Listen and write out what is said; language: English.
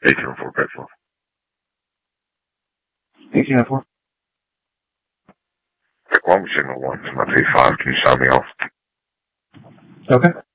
1804 Pittsburgh. 1804? Columbia Signal 1, it's my P5. Can you sign me off? Okay.